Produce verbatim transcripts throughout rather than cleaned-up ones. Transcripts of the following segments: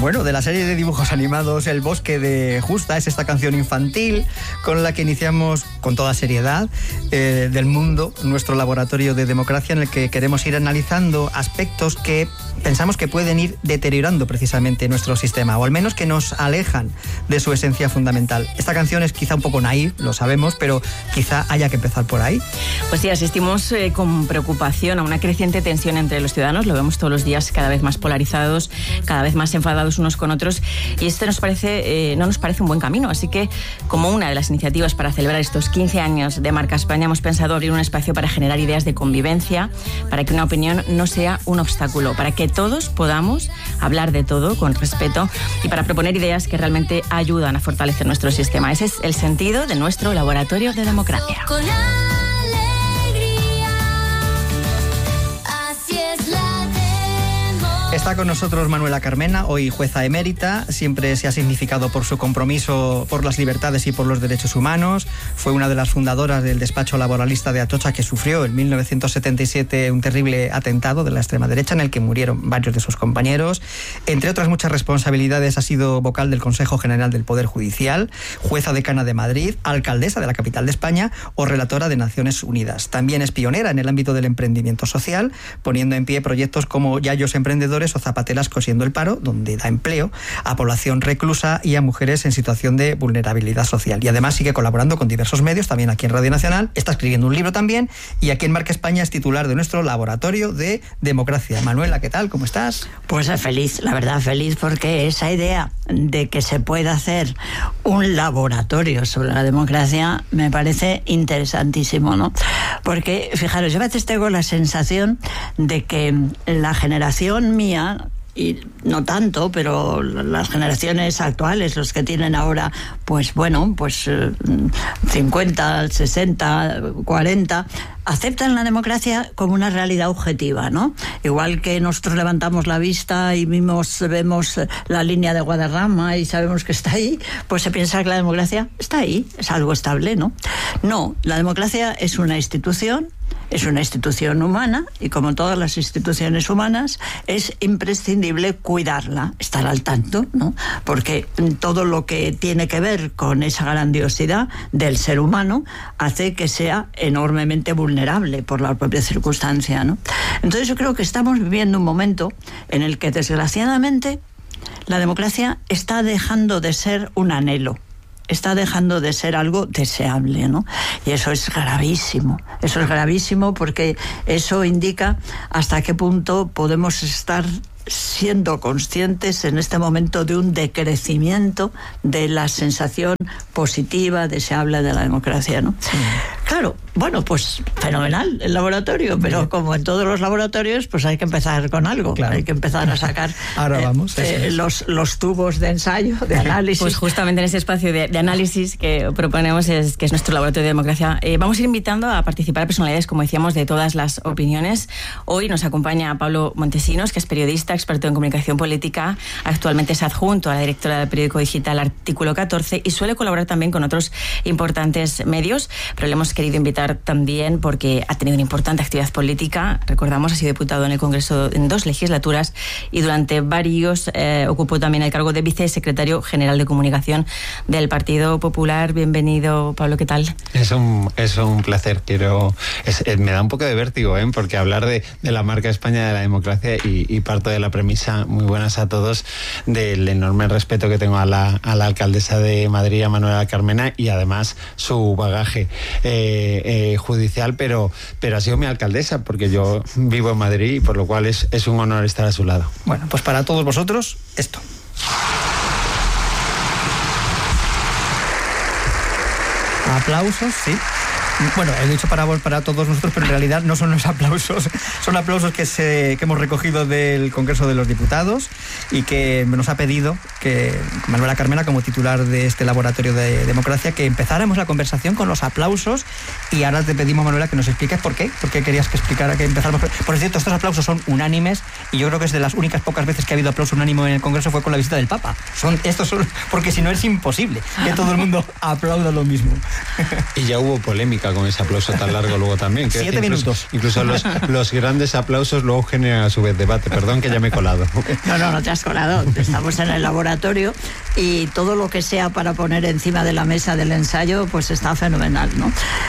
Bueno, de la serie de dibujos animados El Bosque de Justa, es esta canción infantil con la que iniciamos con toda seriedad eh, del mundo, nuestro laboratorio de democracia, en el que queremos ir analizando aspectos que pensamos que pueden ir deteriorando precisamente nuestro sistema, o al menos que nos alejan de su esencia fundamental. Esta canción es quizá un poco naif, lo sabemos, pero quizá haya que empezar por ahí. Pues sí, asistimos eh, con preocupación a una creciente tensión entre los ciudadanos, lo vemos todos los días cada vez más polarizados, cada vez más enfadados unos con otros, y este nos parece, eh, no nos parece un buen camino, así que como una de las iniciativas para celebrar estos quince años de Marca España hemos pensado abrir un espacio para generar ideas de convivencia, para que una opinión no sea un obstáculo, para que todos podamos hablar de todo con respeto y para proponer ideas que realmente ayudan a fortalecer nuestro sistema. Ese es el sentido de nuestro laboratorio de democracia. Con alegría, así es la Está con nosotros Manuela Carmena, hoy jueza emérita. Siempre se ha significado por su compromiso por las libertades y por los derechos humanos. Fue una de las fundadoras del despacho laboralista de Atocha, que sufrió en mil novecientos setenta y siete un terrible atentado de la extrema derecha en el que murieron varios de sus compañeros. Entre otras muchas responsabilidades, ha sido vocal del Consejo General del Poder Judicial, jueza decana de Madrid, alcaldesa de la capital de España o relatora de Naciones Unidas. También es pionera en el ámbito del emprendimiento social, poniendo en pie proyectos como Yayos Emprendedores o Zapateras Cosiendo el Paro, donde da empleo a población reclusa y a mujeres en situación de vulnerabilidad social. Y además sigue colaborando con diversos medios, también aquí en Radio Nacional. Está escribiendo un libro también, y aquí en Marca España es titular de nuestro laboratorio de democracia. Manuela, ¿qué tal? ¿Cómo estás? Pues feliz, la verdad, feliz, porque esa idea de que se pueda hacer un laboratorio sobre la democracia me parece interesantísimo, ¿no? Porque, fijaros, yo a veces tengo la sensación de que la generación mía, y no tanto, pero las generaciones actuales, los que tienen ahora, pues bueno, pues cincuenta, sesenta, cuarenta, aceptan la democracia como una realidad objetiva, ¿no? Igual que nosotros levantamos la vista y vimos, vemos la línea de Guadarrama y sabemos que está ahí, pues se piensa que la democracia está ahí, es algo estable, ¿no? No, la democracia es una institución, es una institución humana, y como todas las instituciones humanas es imprescindible cuidarla, estar al tanto, ¿no? Porque todo lo que tiene que ver con esa grandiosidad del ser humano hace que sea enormemente vulnerable por la propia circunstancia, ¿no? Entonces yo creo que estamos viviendo un momento en el que, desgraciadamente, la democracia está dejando de ser un anhelo, está dejando de ser algo deseable, ¿no? Y eso es gravísimo, eso es gravísimo, porque eso indica hasta qué punto podemos estar siendo conscientes en este momento de un decrecimiento de la sensación positiva, deseable de la democracia, ¿no? Sí. Claro, bueno, pues fenomenal el laboratorio, pero bien, como en todos los laboratorios, pues hay que empezar con algo, claro. Hay que empezar a sacar Ahora eh, vamos, eh, los, los tubos de ensayo, de análisis. Pues justamente en ese espacio de, de análisis que proponemos, es, que es nuestro laboratorio de democracia, eh, vamos a ir invitando a participar a personalidades, como decíamos, de todas las opiniones. Hoy nos acompaña Pablo Montesinos, que es periodista, experto en comunicación política, actualmente es adjunto a la directora del periódico digital Artículo catorce y suele colaborar también con otros importantes medios, pero le hemos querido invitar también porque ha tenido una importante actividad política. Recordamos, ha sido diputado en el Congreso en dos legislaturas y durante varios eh, ocupó también el cargo de vicesecretario general de comunicación del Partido Popular. Bienvenido, Pablo, ¿qué tal? Es un, es un placer. Quiero es, me da un poco de vértigo, ¿eh? Porque hablar de, de la marca España de la democracia, y, y parto de la premisa, muy buenas a todos, del enorme respeto que tengo a la, a la alcaldesa de Madrid, a Manuela Carmena, y además su bagaje eh, eh, judicial, pero, pero ha sido mi alcaldesa, porque yo vivo en Madrid, y por lo cual es, es un honor estar a su lado. Bueno, pues para todos vosotros, esto. Aplausos, sí. Bueno, he dicho para, para todos nosotros, pero en realidad no son los aplausos, son aplausos que, se, que hemos recogido del Congreso de los Diputados y que nos ha pedido que Manuela Carmena, como titular de este laboratorio de democracia, que empezáramos la conversación con los aplausos. Y ahora te pedimos, Manuela, que nos expliques por qué, por qué querías que explicara que empezáramos. Por cierto, estos aplausos son unánimes y yo creo que es de las únicas pocas veces que ha habido aplauso unánime en el Congreso fue con la visita del Papa. Son estos son, porque si no es imposible que todo el mundo aplauda lo mismo. Y ya hubo polémica con ese aplauso tan largo luego también. Siete incluso, minutos. Incluso los, los grandes aplausos luego generan a su vez debate. Perdón que ya me he colado. No, no, no te has colado. Estamos en el laboratorio y todo lo que sea para poner encima de la mesa del ensayo, pues está fenomenal, ¿no?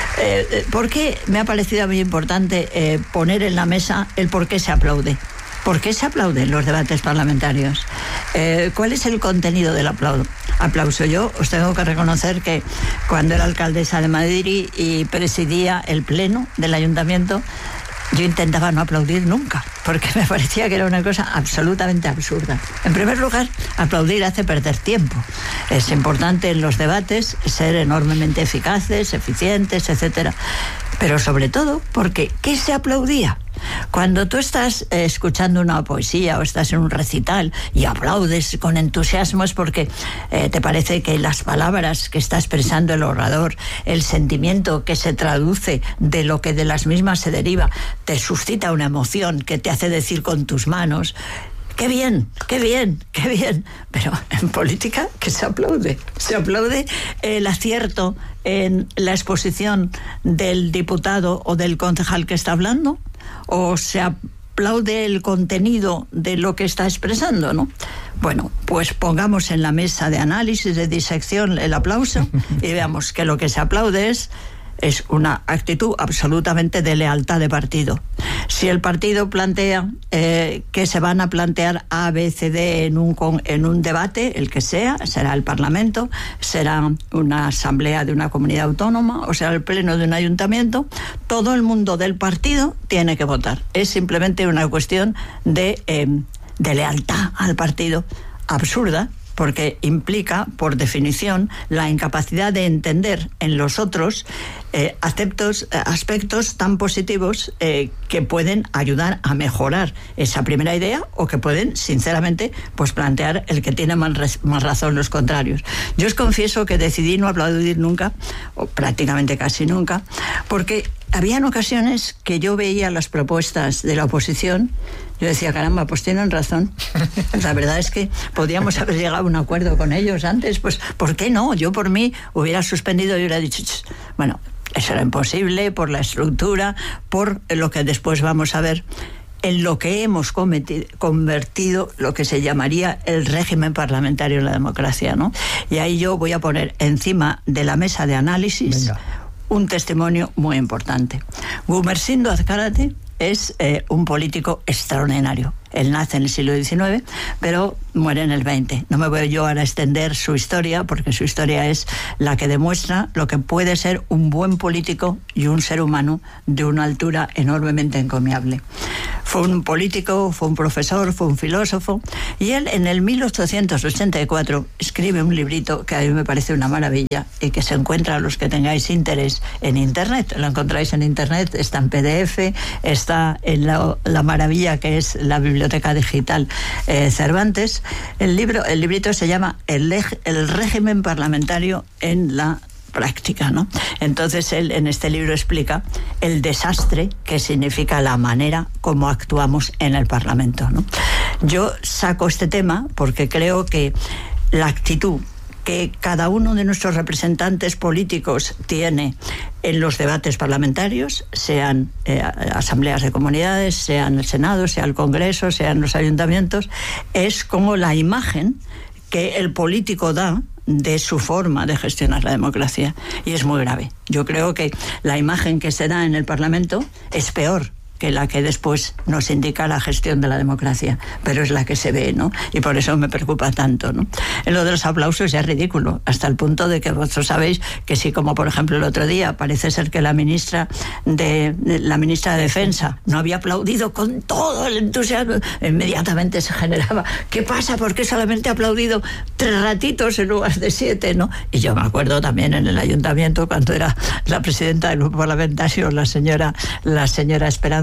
Eh, ¿Por qué me ha parecido muy importante eh, poner en la mesa el por qué se aplaude? ¿Por qué se aplauden los debates parlamentarios? Eh, ¿Cuál es el contenido del aplauso? aplauso? Yo os tengo que reconocer que cuando era alcaldesa de Madrid y presidía el pleno del ayuntamiento, yo intentaba no aplaudir nunca, porque me parecía que era una cosa absolutamente absurda. En primer lugar, aplaudir hace perder tiempo. Es importante en los debates ser enormemente eficaces, eficientes, etcétera. Pero sobre todo, porque ¿qué se aplaudía? Cuando tú estás eh, escuchando una poesía o estás en un recital y aplaudes con entusiasmo es porque eh, te parece que las palabras que está expresando el orador, el sentimiento que se traduce de lo que de las mismas se deriva, te suscita una emoción que te hace decir con tus manos: ¡qué bien, qué bien, qué bien! Pero en política, ¿qué se aplaude? Se aplaude el acierto en la exposición del diputado o del concejal que está hablando, o se aplaude el contenido de lo que está expresando, ¿no? Bueno, pues pongamos en la mesa de análisis, de disección, el aplauso y veamos que lo que se aplaude es es una actitud absolutamente de lealtad de partido. Si el partido plantea eh, que se van a plantear A, B, C, D en un, en un debate, el que sea, será el Parlamento, será una asamblea de una comunidad autónoma o será el pleno de un ayuntamiento, todo el mundo del partido tiene que votar. Es simplemente una cuestión de, eh, de lealtad al partido absurda, porque implica, por definición, la incapacidad de entender en los otros eh, aspectos, eh, aspectos tan positivos eh, que pueden ayudar a mejorar esa primera idea o que pueden, sinceramente, pues plantear el que tiene más, res, más razón los contrarios. Yo os confieso que decidí no aplaudir nunca, o prácticamente casi nunca, porque habían ocasiones que yo veía las propuestas de la oposición. Yo decía, caramba, pues tienen razón. La verdad es que podíamos haber llegado a un acuerdo con ellos antes. Pues, ¿por qué no? Yo por mí hubiera suspendido y hubiera dicho, ch, bueno, eso era imposible por la estructura, por lo que después vamos a ver, en lo que hemos cometido, convertido lo que se llamaría el régimen parlamentario en la democracia, ¿no? Y ahí yo voy a poner encima de la mesa de análisis Venga. un testimonio muy importante. Gumersindo Azcárate es eh, un político extraordinario. Él nace en el siglo diecinueve, pero muere en el veinte. No me voy yo ahora a extender su historia, porque su historia es la que demuestra lo que puede ser un buen político y un ser humano de una altura enormemente encomiable. Fue un político, fue un profesor, fue un filósofo, y él en el mil ochocientos ochenta y cuatro escribe un librito que a mí me parece una maravilla y que se encuentra, a los que tengáis interés, en internet. Lo encontráis en internet, está en P D F, está en la, la maravilla que es la biblioteca Biblioteca Digital eh, Cervantes. El libro, el librito se llama el, el régimen parlamentario en la práctica, ¿no? Entonces él en este libro explica el desastre que significa la manera como actuamos en el Parlamento, ¿no? Yo saco este tema porque creo que la actitud que cada uno de nuestros representantes políticos tiene en los debates parlamentarios, sean eh, asambleas de comunidades, sean el Senado, sea el Congreso, sean los ayuntamientos, es como la imagen que el político da de su forma de gestionar la democracia. Y es muy grave. Yo creo que la imagen que se da en el Parlamento es peor que la que después nos indica la gestión de la democracia, pero es la que se ve, ¿no? Y por eso me preocupa tanto, ¿no? En lo de los aplausos ya es ridículo, hasta el punto de que vosotros sabéis que sí, como por ejemplo el otro día, parece ser que la ministra de, de la ministra de Defensa no había aplaudido con todo el entusiasmo, inmediatamente se generaba, ¿qué pasa? ¿Por qué solamente ha aplaudido tres ratitos en lugar de siete, ¿no? Y yo me acuerdo también en el ayuntamiento, cuando era la presidenta del grupo parlamentario, la señora, la señora Esperanza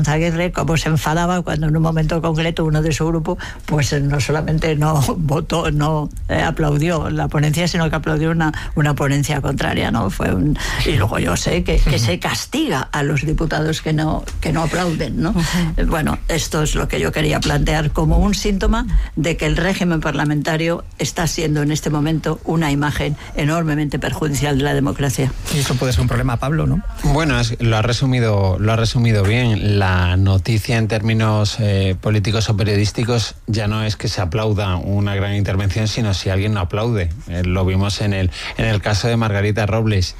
Aguirre cómo se enfadaba cuando en un momento concreto uno de su grupo pues no solamente no votó, no eh, aplaudió la ponencia, sino que aplaudió una, una ponencia contraria, ¿no? Fue un, y luego yo sé que, que se castiga a los diputados que no, que no aplauden, ¿no? Uh-huh. Bueno, esto es lo que yo quería plantear como un síntoma de que el régimen parlamentario está siendo en este momento una imagen enormemente perjudicial de la democracia. Y eso puede ser un problema, Pablo, ¿no? Bueno, es, lo ha resumido, lo ha resumido bien. La noticia en términos eh, políticos o periodísticos ya no es que se aplauda una gran intervención, sino si alguien no aplaude. Eh, lo vimos en el en el caso de Margarita Robles.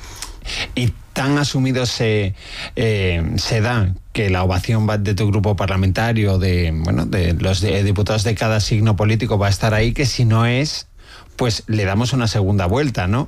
Y tan asumido se, eh, se da que la ovación va de tu grupo parlamentario, de bueno, de los de, diputados de cada signo político va a estar ahí, que si no es, pues le damos una segunda vuelta, ¿no?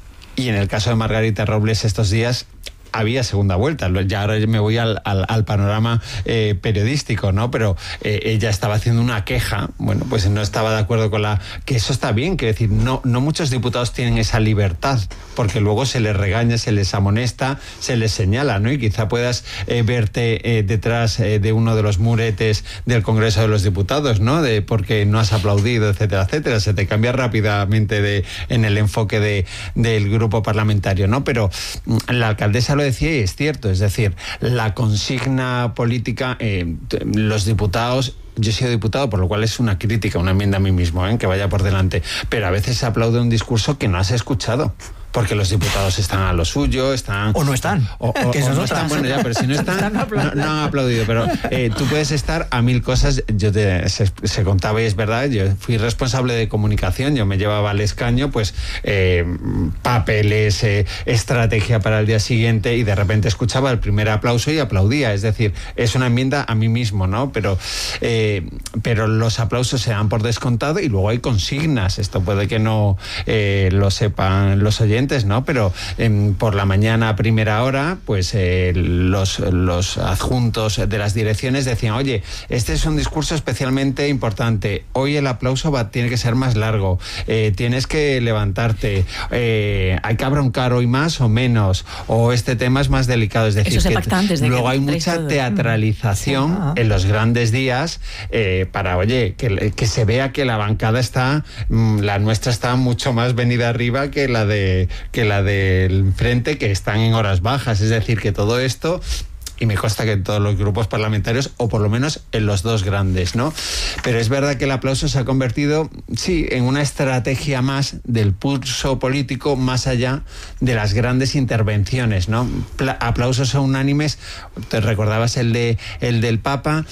Y en el caso de Margarita Robles estos días había segunda vuelta. Ya ahora me voy al, al, al panorama eh, periodístico, ¿no? Pero eh, ella estaba haciendo una queja, bueno, pues no estaba de acuerdo con la... Que eso está bien, quiero decir, no, no muchos diputados tienen esa libertad, porque luego se les regaña, se les amonesta, se les señala, ¿no? Y quizá puedas eh, verte eh, detrás eh, de uno de los muretes del Congreso de los Diputados, ¿no? De porque no has aplaudido, etcétera, etcétera. Se te cambia rápidamente de, en el enfoque de, del grupo parlamentario, ¿no? Pero la alcaldesa lo decía y es cierto, es decir, la consigna política, eh, los diputados... Yo he sido diputado, por lo cual es una crítica, una enmienda a mí mismo, ¿eh? Que vaya por delante. Pero a veces se aplaude un discurso que no has escuchado. Porque los diputados están a lo suyo, están... O no están. O, o, que o no están, bueno, ya, pero si no están, no, no han aplaudido. Pero eh, tú puedes estar a mil cosas. Yo te, se, se contaba y es verdad, yo fui responsable de comunicación, yo me llevaba al escaño, pues, eh, papeles, eh, estrategia para el día siguiente, y de repente escuchaba el primer aplauso y aplaudía. Es decir, es una enmienda a mí mismo, ¿no? Pero, eh, pero los aplausos se dan por descontado y luego hay consignas. Esto puede que no eh, lo sepan los oyentes, ¿no? Pero eh, por la mañana a primera hora, pues eh, los, los adjuntos de las direcciones decían, oye, este es un discurso especialmente importante, hoy el aplauso va, tiene que ser más largo, eh, tienes que levantarte, eh, hay que abroncar hoy más o menos, o este tema es más delicado. Es decir, que de luego que hay mucha todo. teatralización sí. en los grandes días eh, para, oye, que, que se vea que la bancada está, la nuestra está mucho más venida arriba que la de que la del frente, que están en horas bajas. Es decir, que todo esto, y me consta que en todos los grupos parlamentarios, o por lo menos en los dos grandes, ¿no? Pero es verdad que el aplauso se ha convertido, sí, en una estrategia más del pulso político, más allá de las grandes intervenciones, ¿no? Pla- aplausos unánimes. Te recordabas el de el del Papa.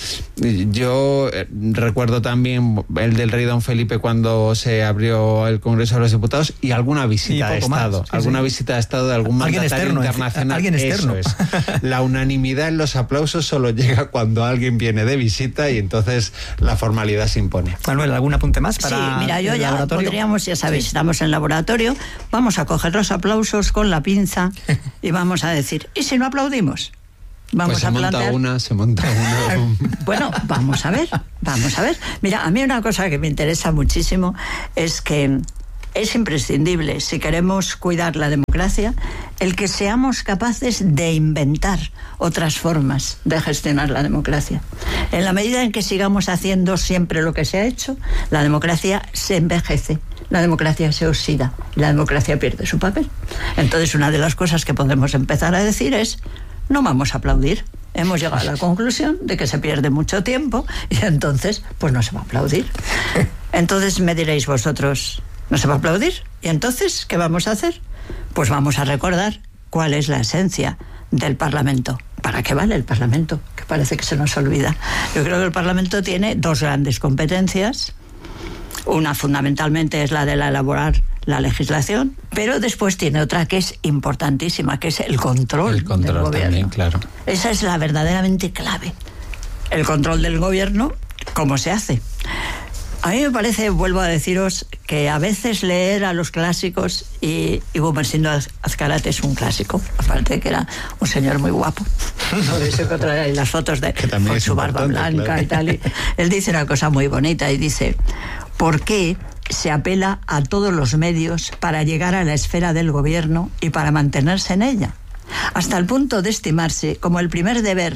Yo eh, recuerdo también el del rey Don Felipe cuando se abrió el Congreso de los Diputados, y alguna visita de Estado, sí, alguna sí. visita de Estado de algún mandatario externo, internacional. Alguien externo. Eso es. La unanimidad en los aplausos solo llega cuando alguien viene de visita, y entonces la formalidad se impone. Manuel, ¿algún apunte más para Sí, mira, yo el ya laboratorio? podríamos, ya sabéis, estamos en el laboratorio, vamos a coger los aplausos con la pinza y vamos a decir, ¿y si no aplaudimos? Vamos pues se a monta plantear... una, se monta una. Bueno, vamos a ver, vamos a ver. Mira, a mí una cosa que me interesa muchísimo es que es imprescindible, si queremos cuidar la democracia, el que seamos capaces de inventar otras formas de gestionar la democracia. En la medida en que sigamos haciendo siempre lo que se ha hecho, la democracia se envejece, la democracia se oxida, la democracia pierde su papel. Entonces, una de las cosas que podemos empezar a decir es, no vamos a aplaudir. Hemos llegado a la conclusión de que se pierde mucho tiempo y entonces, pues no se va a aplaudir. Entonces me diréis vosotros, ¿no se va a aplaudir? ¿Y entonces qué vamos a hacer? Pues vamos a recordar cuál es la esencia del Parlamento. ¿Para qué vale el Parlamento? Que parece que se nos olvida. Yo creo que el Parlamento tiene dos grandes competencias. Una fundamentalmente es la de la elaborar la legislación, pero después tiene otra que es importantísima, que es el control, el control del gobierno. También, claro. Esa es la verdaderamente clave. El control del gobierno, ¿cómo se hace? A mí me parece, vuelvo a deciros, que a veces leer a los clásicos, y, y Gumersindo Azcárate es un clásico, aparte de que era un señor muy guapo, por eso que trae las fotos de con su barba blanca, claro. Y tal, y él dice una cosa muy bonita y dice, ¿por qué se apela a todos los medios para llegar a la esfera del gobierno y para mantenerse en ella? Hasta el punto de estimarse como el primer deber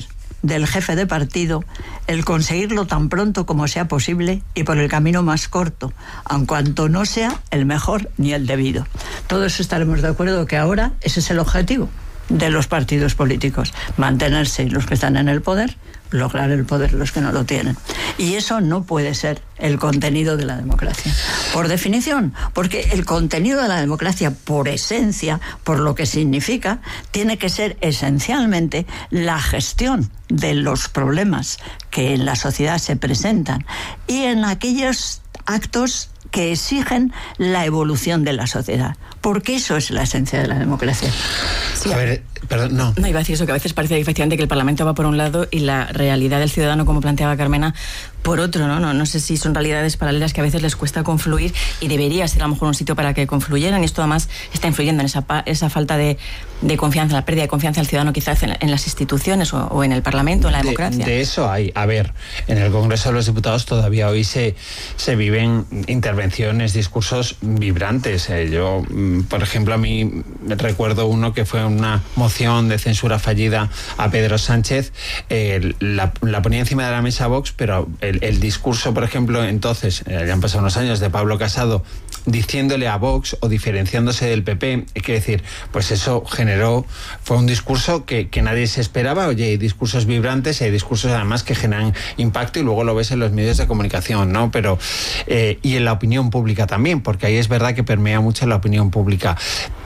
del jefe de partido el conseguirlo tan pronto como sea posible y por el camino más corto, aun cuanto no sea el mejor ni el debido. Todos estaremos de acuerdo que ahora ese es el objetivo de los partidos políticos, mantenerse los que están en el poder, lograr el poder los que no lo tienen. Y eso no puede ser el contenido de la democracia, por definición, porque el contenido de la democracia, por esencia, por lo que significa, tiene que ser esencialmente la gestión de los problemas que en la sociedad se presentan y en aquellos actos que exigen la evolución de la sociedad, porque eso es la esencia de la democracia. Sí, a ver, perdón, no. No, iba a decir eso, que a veces parece efectivamente que el Parlamento va por un lado y la realidad del ciudadano, como planteaba Carmena, por otro, ¿no? No, no sé si son realidades paralelas que a veces les cuesta confluir y debería ser a lo mejor un sitio para que confluyeran, y esto además está influyendo en esa, esa falta de, de confianza, la pérdida de confianza del ciudadano quizás en, en las instituciones o, o en el Parlamento, en la democracia. De, de eso hay. A ver, en el Congreso de los Diputados todavía hoy se, se viven intervenciones, discursos vibrantes. Eh, yo, por ejemplo, a mí recuerdo uno que fue una moción de censura fallida a Pedro Sánchez, eh, la, la ponía encima de la mesa Vox, pero el, el discurso, por ejemplo, entonces, eh, ya han pasado unos años, de Pablo Casado, diciéndole a Vox o diferenciándose del P P, es decir, pues eso generó, fue un discurso que, que nadie se esperaba. Oye, hay discursos vibrantes, hay discursos además que generan impacto y luego lo ves en los medios de comunicación, ¿no? Pero, eh, y en la opinión pública también, porque ahí es verdad que permea mucho la opinión pública.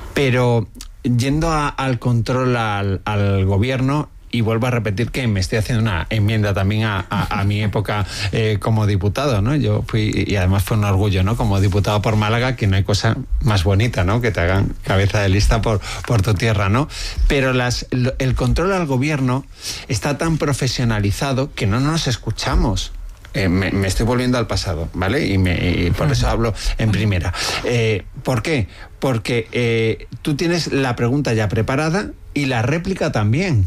Pero yendo a, al control al, al gobierno, y vuelvo a repetir que me estoy haciendo una enmienda también a, a, a mi época eh, como diputado, ¿no? Yo fui, y además fue un orgullo, ¿no? Como diputado por Málaga, que no hay cosa más bonita, ¿no? Que te hagan cabeza de lista por, por tu tierra, ¿no? Pero las, el control al gobierno está tan profesionalizado que no nos escuchamos. Eh, me, me estoy volviendo al pasado, ¿vale? Y, me, y por eso hablo en primera. Eh, ¿Por qué? Porque eh, tú tienes la pregunta ya preparada y la réplica también.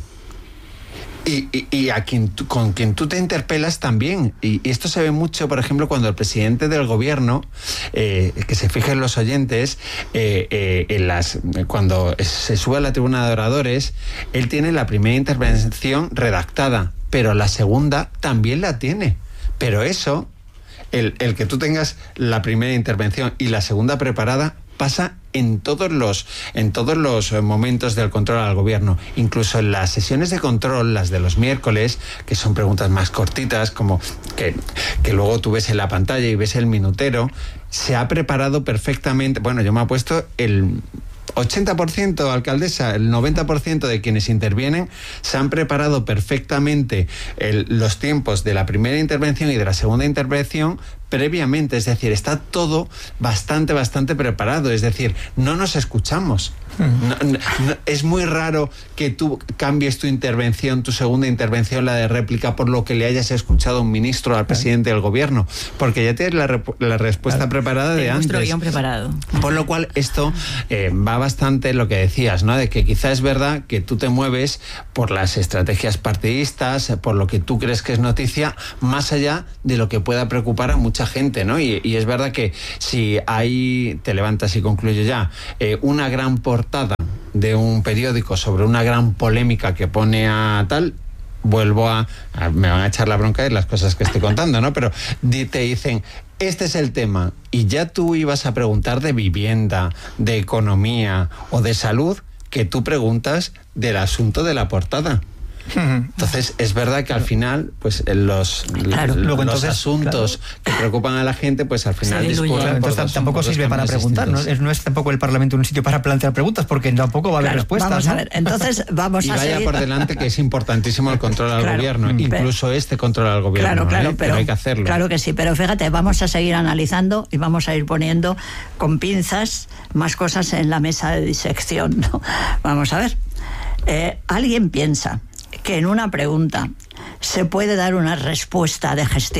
Y, y, y a quien tú, con quien tú te interpelas también. Y, y esto se ve mucho, por ejemplo, cuando el presidente del gobierno, eh, que se fijen los oyentes, eh, eh, en las, cuando se sube a la tribuna de oradores, él tiene la primera intervención redactada, pero la segunda también la tiene. Pero eso, el, el que tú tengas la primera intervención y la segunda preparada, pasa en todos los en todos los momentos del control al gobierno, incluso en las sesiones de control, las de los miércoles, que son preguntas más cortitas, como que, que luego tú ves en la pantalla y ves el minutero, se ha preparado perfectamente. Bueno, yo me he puesto el ochenta por ciento, alcaldesa, el noventa por ciento de quienes intervienen se han preparado perfectamente el, los tiempos de la primera intervención y de la segunda intervención previamente, es decir, está todo bastante, bastante preparado, es decir, no nos escuchamos. No, no, no, es muy raro que tú cambies tu intervención, tu segunda intervención, la de réplica, por lo que le hayas escuchado a un ministro, al presidente del gobierno, porque ya tienes la, rep- la respuesta claro. preparada de antes. Nuestro guión preparado. Por lo cual, esto eh, va bastante lo que decías, ¿no? De que quizá es verdad que tú te mueves por las estrategias partidistas, por lo que tú crees que es noticia, más allá de lo que pueda preocupar a mucha gente, ¿no? Y, y es verdad que si hay, te levantas y concluyo ya, eh, una gran portada de un periódico sobre una gran polémica que pone a tal, vuelvo a, a me van a echar la bronca de las cosas que estoy contando, ¿no? Pero di, te dicen, este es el tema, y ya tú ibas a preguntar de vivienda, de economía o de salud, que tú preguntas del asunto de la portada. Entonces es verdad que al final pues los, claro, los, luego, entonces, asuntos claro. que preocupan a la gente pues al final discurren. Entonces dos, tampoco sirve para preguntar, ¿no? Es, no es tampoco el Parlamento un sitio para plantear preguntas, porque tampoco va a haber claro, respuestas. Vamos ¿no? a ver, entonces vamos y a vaya seguir. por delante que es importantísimo el control al claro, gobierno, pero, incluso este control al gobierno. Claro, claro, ¿eh? pero, pero hay que hacerlo. Claro que sí, pero fíjate, vamos a seguir analizando y vamos a ir poniendo con pinzas más cosas en la mesa de disección, ¿no? Vamos a ver. Eh, ¿Alguien piensa que en una pregunta se puede dar una respuesta de gestión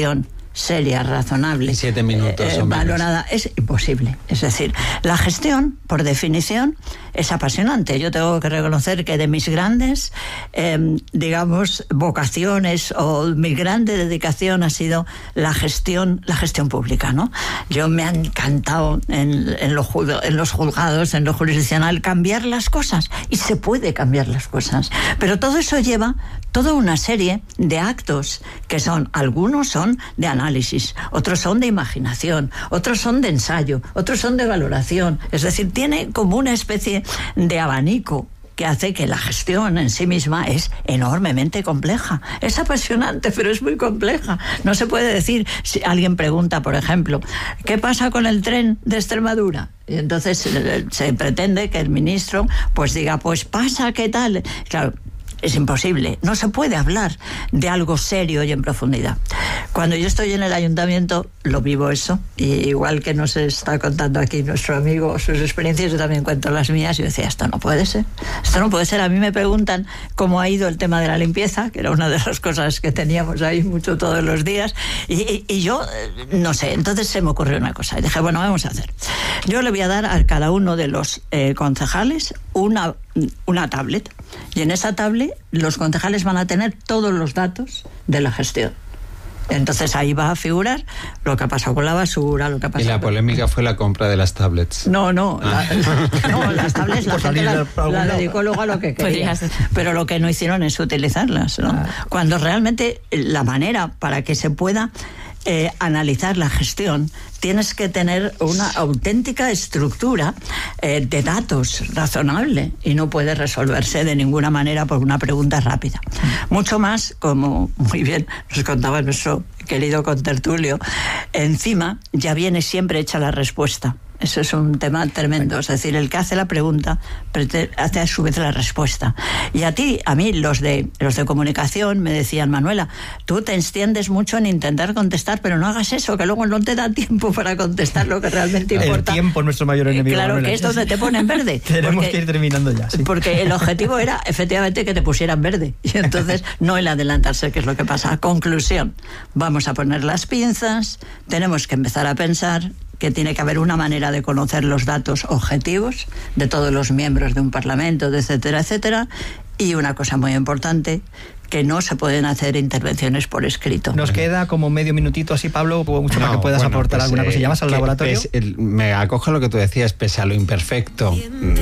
seria, razonable, siete minutos, eh, valorada, es imposible. Es decir, la gestión, por definición, es apasionante. Yo tengo que reconocer que de mis grandes, eh, digamos, vocaciones o mi grande dedicación ha sido la gestión, la gestión pública, ¿no? Yo me ha encantado en, en, lo, en los juzgados, en lo jurisdiccional, cambiar las cosas, y se puede cambiar las cosas. Pero todo eso lleva toda una serie de actos que son, algunos son de análisis, otros son de imaginación, otros son de ensayo, otros son de valoración. Es decir, tiene como una especie de abanico que hace que la gestión en sí misma es enormemente compleja. Es apasionante, pero es muy compleja. No se puede decir, si alguien pregunta, por ejemplo, ¿qué pasa con el tren de Extremadura? Y entonces se, se pretende que el ministro pues diga, pues pasa, ¿qué tal? Claro, es imposible, no se puede hablar de algo serio y en profundidad. Cuando yo estoy en el ayuntamiento, lo vivo eso, y igual que nos está contando aquí nuestro amigo sus experiencias, yo también cuento las mías, y yo decía, esto no puede ser, esto no puede ser. A mí me preguntan cómo ha ido el tema de la limpieza, que era una de las cosas que teníamos ahí mucho todos los días, y, y, y yo, no sé, entonces se me ocurrió una cosa, y dije, bueno, vamos a hacer. Yo le voy a dar a cada uno de los eh, concejales una, una tablet, y en esa tablet los concejales van a tener todos los datos de la gestión. Entonces ahí va a figurar lo que ha pasado con la basura, lo que ha pasado. Y la con... polémica fue la compra de las tablets. No, no, ah. la, no las tablets la gente la, la dedicó luego a lo que quería. Pero lo que no hicieron es utilizarlas, ¿no? Ah. Cuando realmente la manera para que se pueda eh, analizar la gestión, tienes que tener una auténtica estructura eh, de datos razonable, y no puede resolverse de ninguna manera por una pregunta rápida. Mucho más, como muy bien nos contaba nuestro querido contertulio, encima ya viene siempre hecha la respuesta. Eso es un tema tremendo. Es decir, el que hace la pregunta hace a su vez la respuesta. Y a ti, a mí, los de los de comunicación me decían, Manuela, tú te extiendes mucho en intentar contestar, pero no hagas eso, que luego no te da tiempo para contestar lo que realmente importa. El tiempo es nuestro mayor enemigo. Claro, Manuela, que es donde te ponen verde. Tenemos porque, que ir terminando ya. Sí. Porque el objetivo era, efectivamente, que te pusieran verde. Y entonces, no el adelantarse, que es lo que pasa. Conclusión, vamos a poner las pinzas, tenemos que empezar a pensar que tiene que haber una manera de conocer los datos objetivos de todos los miembros de un parlamento, etcétera, etcétera. Y una cosa muy importante, que no se pueden hacer intervenciones por escrito. Nos queda como medio minutito así, Pablo, mucho no, para que puedas bueno, aportar pues, alguna eh, cosilla más al laboratorio. Pes, el, me acojo a lo que tú decías, pese a lo imperfecto.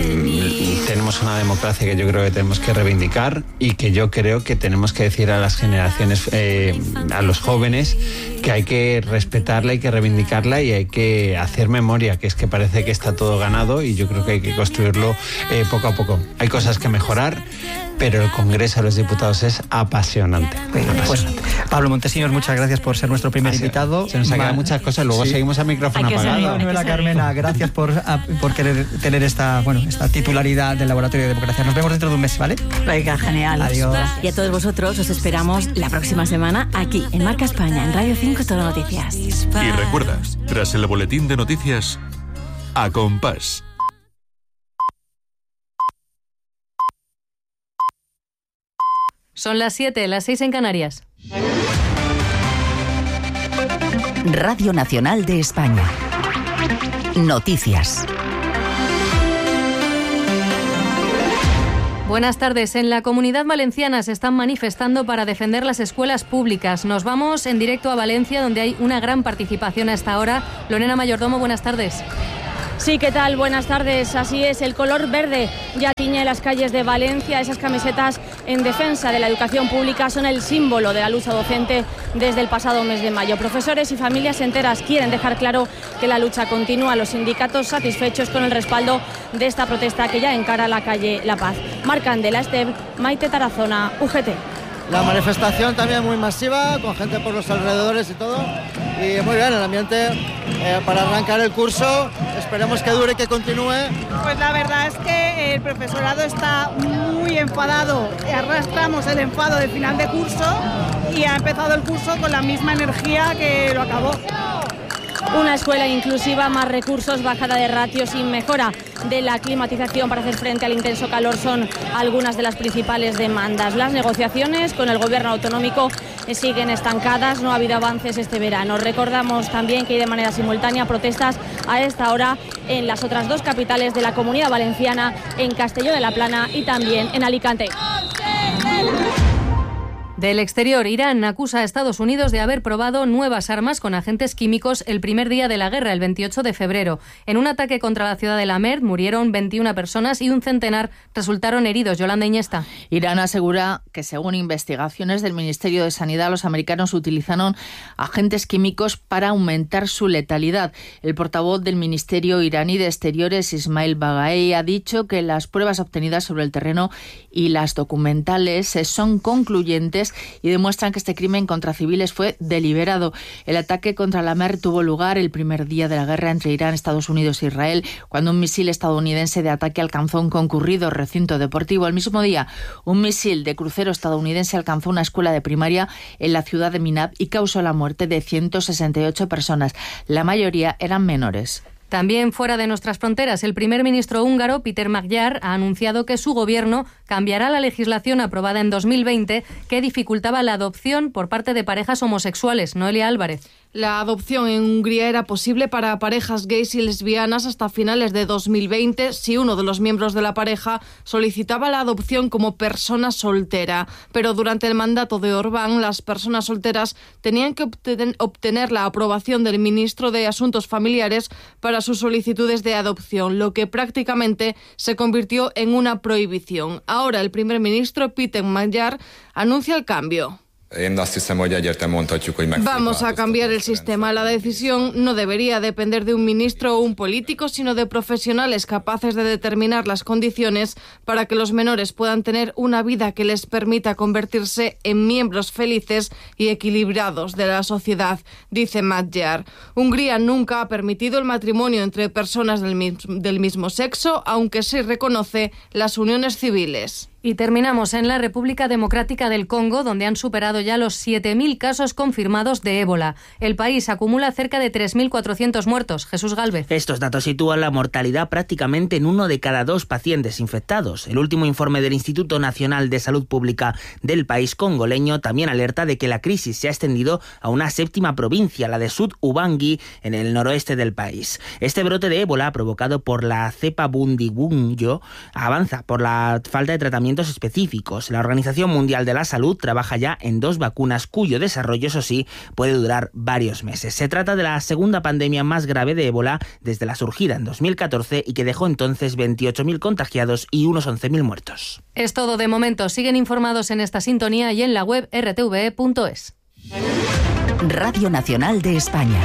Mmm, tenemos una democracia que yo creo que tenemos que reivindicar, y que yo creo que tenemos que decir a las generaciones, eh, a los jóvenes, que hay que respetarla, hay que reivindicarla, y hay que hacer memoria, que es que parece que está todo ganado, y yo creo que hay que construirlo eh, poco a poco. Hay cosas que mejorar, pero el Congreso de los Diputados es apasionante. Bueno, pues, Pablo Montesinos, muchas gracias por ser nuestro primer Así, invitado. Se nos han quedado muchas cosas, luego sí. seguimos a micrófono apagado. Manuela Carmena, gracias por, a, por querer tener esta, bueno, esta titularidad del Laboratorio de Democracia. Nos vemos dentro de un mes, ¿vale? Venga, genial. Adiós. Y a todos vosotros os esperamos la próxima semana aquí en Marca España, en Radio cinco Todo Noticias. Y recuerda, tras el boletín de noticias, A Compás. Son las siete, las seis en Canarias. Radio Nacional de España. Noticias. Buenas tardes. En la Comunidad Valenciana se están manifestando para defender las escuelas públicas. Nos vamos en directo a Valencia, donde hay una gran participación hasta ahora. Lorena Mayordomo, buenas tardes. Sí, ¿qué tal? Buenas tardes. Así es, el color verde ya tiñe las calles de Valencia. Esas camisetas en defensa de la educación pública son el símbolo de la lucha docente desde el pasado mes de mayo. Profesores y familias enteras quieren dejar claro que la lucha continúa. Los sindicatos satisfechos con el respaldo de esta protesta que ya encara la calle La Paz. Marc Candela, Esteb, Maite Tarazona, U G T. La manifestación también muy masiva, con gente por los alrededores y todo. Y muy bien, el ambiente eh, para arrancar el curso. Esperemos que dure y que continúe. Pues la verdad es que el profesorado está muy enfadado. Arrastramos el enfado del final de curso y ha empezado el curso con la misma energía que lo acabó. Una escuela inclusiva, más recursos, bajada de ratios y mejora de la climatización para hacer frente al intenso calor son algunas de las principales demandas. Las negociaciones con el gobierno autonómico eh, siguen estancadas, no ha habido avances este verano. Recordamos también que hay de manera simultánea protestas a esta hora en las otras dos capitales de la Comunidad Valenciana, en Castelló de la Plana y también en Alicante. Del exterior, Irán acusa a Estados Unidos de haber probado nuevas armas con agentes químicos el primer día de la guerra, el veintiocho de febrero. En un ataque contra la ciudad de Lamer murieron veintiuna personas y un centenar resultaron heridos. Yolanda Iñesta. Irán asegura que, según investigaciones del Ministerio de Sanidad, los americanos utilizaron agentes químicos para aumentar su letalidad. El portavoz del Ministerio iraní de Exteriores, Ismail Baghai, ha dicho que las pruebas obtenidas sobre el terreno y las documentales son concluyentes y demuestran que este crimen contra civiles fue deliberado. El ataque contra Lamer tuvo lugar el primer día de la guerra entre Irán, Estados Unidos e Israel, cuando un misil estadounidense de ataque alcanzó un concurrido recinto deportivo. El mismo día, un misil de crucero estadounidense alcanzó una escuela de primaria en la ciudad de Minab y causó la muerte de ciento sesenta y ocho personas. La mayoría eran menores. También fuera de nuestras fronteras, el primer ministro húngaro, Péter Magyar, ha anunciado que su gobierno cambiará la legislación aprobada en dos mil veinte que dificultaba la adopción por parte de parejas homosexuales. Noelia Álvarez. La adopción en Hungría era posible para parejas gays y lesbianas hasta finales de dos mil veinte si uno de los miembros de la pareja solicitaba la adopción como persona soltera. Pero durante el mandato de Orbán, las personas solteras tenían que obtener la aprobación del ministro de Asuntos Familiares para sus solicitudes de adopción, lo que prácticamente se convirtió en una prohibición. Ahora el primer ministro, Péter Magyar, anuncia el cambio. Vamos a cambiar el sistema. La decisión no debería depender de un ministro o un político, sino de profesionales capaces de determinar las condiciones para que los menores puedan tener una vida que les permita convertirse en miembros felices y equilibrados de la sociedad, dice Magyar. Hungría nunca ha permitido el matrimonio entre personas del mismo, del mismo sexo, aunque sí reconoce las uniones civiles. Y terminamos en la República Democrática del Congo, donde han superado ya los siete mil casos confirmados de ébola. El país acumula cerca de tres mil cuatrocientos muertos. Jesús Gálvez. Estos datos sitúan la mortalidad prácticamente en uno de cada dos pacientes infectados. El último informe del Instituto Nacional de Salud Pública del país congoleño también alerta de que la crisis se ha extendido a una séptima provincia, la de Sud Ubangi, en el noroeste del país. Este brote de ébola, provocado por la cepa Bundibugyo, avanza por la falta de tratamiento específicos. La Organización Mundial de la Salud trabaja ya en dos vacunas cuyo desarrollo, eso sí, puede durar varios meses. Se trata de la segunda pandemia más grave de ébola desde la surgida en dos mil catorce y que dejó entonces veintiocho mil contagiados y unos once mil muertos. Es todo de momento. Siguen informados en esta sintonía y en la web erre te ve punto es. Radio Nacional de España.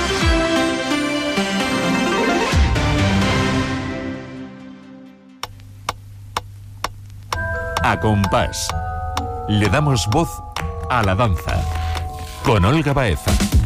A compás. Le damos voz a la danza. Con Olga Baeza.